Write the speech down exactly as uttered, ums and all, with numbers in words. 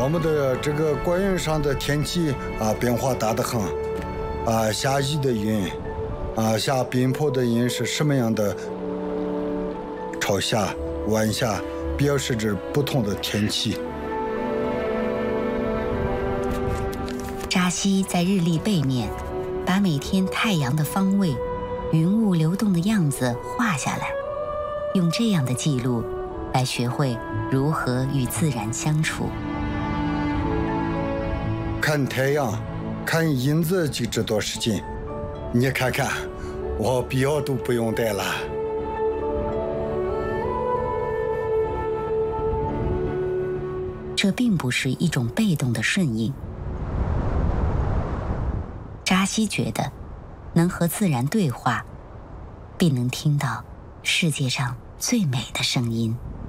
我们的这个官云上的天气啊变化大得很，啊下雨的云，啊下冰雹的云是什么样的朝下、晚下，表示着不同的天气。 扎西在日历背面把每天太阳的方位、云雾流动的样子画下来，用这样的记录来学会如何与自然相处。 看太阳，看银子就知道时间。你看看，我表都不用带了。 这并不是一种被动的顺应。扎西觉得，能和自然对话，并能听到世界上最美的声音。